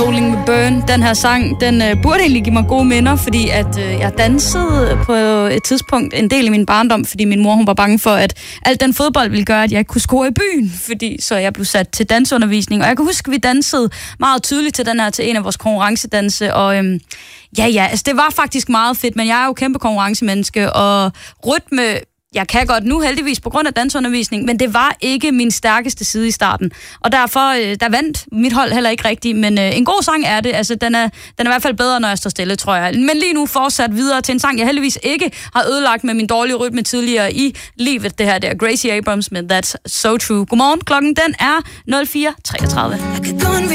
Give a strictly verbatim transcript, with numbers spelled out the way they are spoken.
Rolling with Burn, den her sang, den øh, burde egentlig give mig gode minder, fordi at øh, jeg dansede på et tidspunkt en del i min barndom, fordi min mor hun var bange for, at alt den fodbold ville gøre, at jeg ikke kunne score i byen, fordi så jeg blev sat til danseundervisning. Og jeg kan huske, at vi dansede meget tydeligt til den her, til en af vores konkurrencedanse, og øhm, ja, ja, altså det var faktisk meget fedt, men jeg er jo kæmpe konkurrencemenneske, og rytme, jeg kan godt nu heldigvis på grund af dansundervisning, men det var ikke min stærkeste side i starten. Og derfor, øh, der vandt mit hold heller ikke rigtigt, men øh, en god sang er det. Altså, den er, den er i hvert fald bedre, når jeg står stille, tror jeg. Men lige nu fortsat videre til en sang, jeg heldigvis ikke har ødelagt med min dårlige rytme tidligere i livet. Det her der Gracie Abrams med That's So True. Godmorgen, klokken den er nul fire treogtredive.